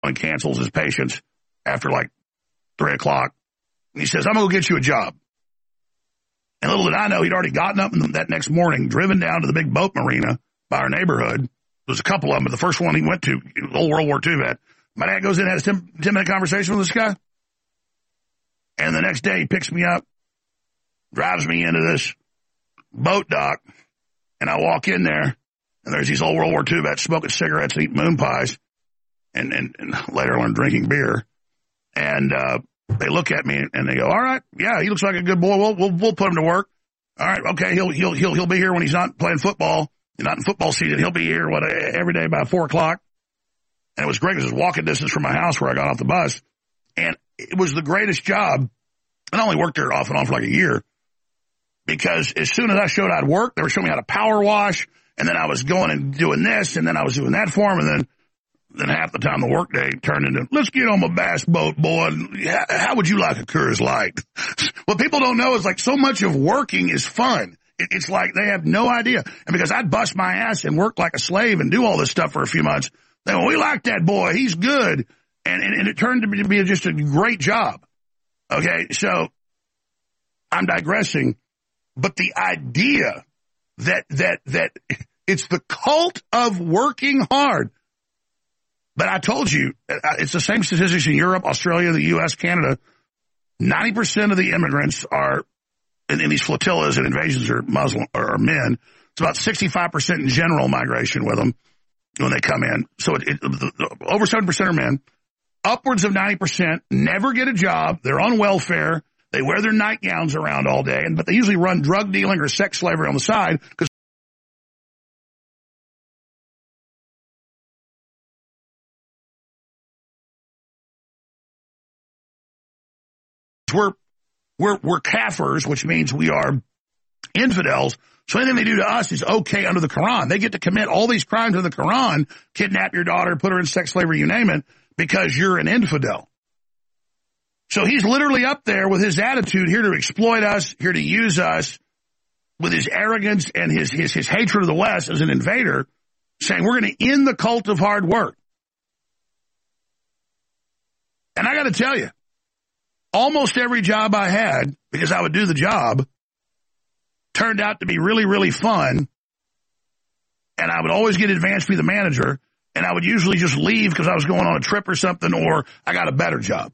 and cancels his patients after like 3 o'clock. And he says, I'm going to go get you a job. And little did I know, he'd already gotten up that next morning, driven down to the big boat marina by our neighborhood. There's a couple of them, but the first one he went to, old World War II vet. My dad goes in and has a 10-minute conversation with this guy. And the next day he picks me up, drives me into this boat dock, and I walk in there, and there's these old World War II vets smoking cigarettes and eating moon pies, and later on drinking beer. And they look at me and they go, all right, yeah, he looks like a good boy. We'll put him to work. All right, okay, he'll be here when he's not playing football. Not in football season. He'll be here every day by 4 o'clock. And it was great. It was walking distance from my house where I got off the bus. And it was the greatest job. And I only worked there off and on for like a year. Because as soon as I showed I'd work, they were showing me how to power wash. And then I was going and doing this. And then I was doing that for them. And then half the time the workday turned into, let's get on my bass boat, boy. How would you like a Coors Light? What people don't know is like so much of working is fun. It's like they have no idea. And because I'd bust my ass and work like a slave and do all this stuff for a few months, they go, we like that boy. He's good. And it turned to be just a great job. Okay, so I'm digressing. But the idea that it's the cult of working hard. But I told you, it's the same statistics in Europe, Australia, the U.S., Canada. 90% of the immigrants are in these flotillas and invasions are Muslim or men. It's about 65% in general migration with them when they come in. So over 7% are men. Upwards of 90% never get a job. They're on welfare. They wear their nightgowns around all day, but they usually run drug dealing or sex slavery on the side because we're kafirs, which means we are infidels. So anything they do to us is okay under the Quran. They get to commit all these crimes under the Quran, kidnap your daughter, put her in sex slavery, you name it, because you're an infidel. So he's literally up there with his attitude, here to exploit us, here to use us, with his arrogance and his hatred of the West as an invader, saying we're going to end the cult of hard work. And I got to tell you, almost every job I had, because I would do the job, turned out to be really, really fun. And I would always get advanced to be the manager. And I would usually just leave because I was going on a trip or something, or I got a better job.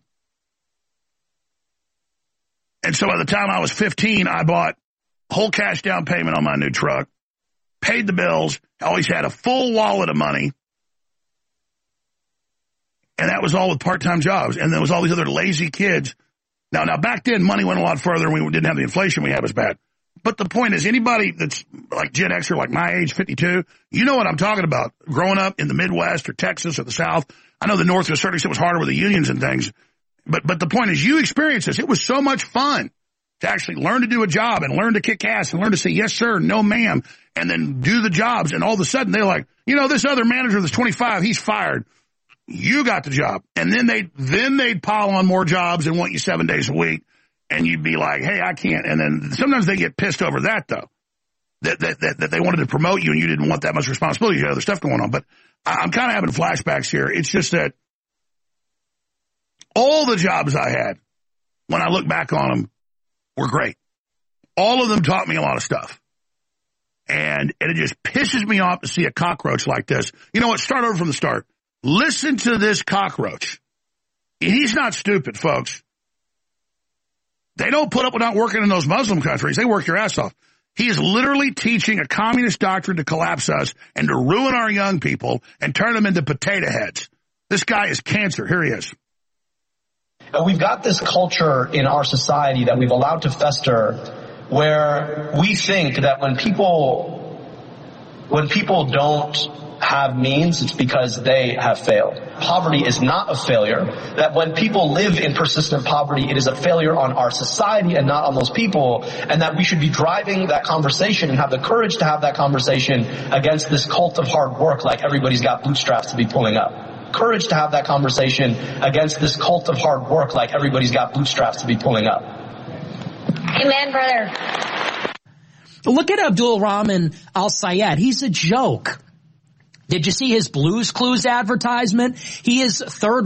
And so by the time I was 15, I bought whole cash down payment on my new truck, paid the bills, always had a full wallet of money. And that was all with part-time jobs. And there was all these other lazy kids. Now back then, money went a lot further and we didn't have the inflation we have as bad. But the point is, anybody that's like Gen Xer, like my age, 52, you know what I'm talking about. Growing up in the Midwest or Texas or the South, I know the North to a certain extent was harder with the unions and things. But the point is, you experienced this. It was so much fun to actually learn to do a job and learn to kick ass and learn to say, yes, sir, no, ma'am, and then do the jobs. And all of a sudden, they're like, this other manager that's 25, he's fired. You got the job. And then they'd pile on more jobs and want you 7 days a week. And you'd be like, hey, I can't. And then sometimes they get pissed over that, though, that they wanted to promote you and you didn't want that much responsibility. You had other stuff going on. But I'm kind of having flashbacks here. It's just that all the jobs I had, when I look back on them, were great. All of them taught me a lot of stuff. And it just pisses me off to see a cockroach like this. You know what? Start over from the start. Listen to this cockroach. He's not stupid, folks. They don't put up with not working in those Muslim countries. They work your ass off. He is literally teaching a communist doctrine to collapse us and to ruin our young people and turn them into potato heads. This guy is cancer. Here he is. We've got this culture in our society that we've allowed to fester where we think that when people don't have means, it's because they have failed. Poverty is not a failure. That when people live in persistent poverty, it is a failure on our society and not on those people. And that we should be driving that conversation and have the courage to have that conversation against this cult of hard work like everybody's got bootstraps to be pulling up. Courage to have that conversation against this cult of hard work like everybody's got bootstraps to be pulling up. Amen, brother. Look at Abdul Rahman Al Sayed. He's a joke. Did you see his Blues Clues advertisement? He is third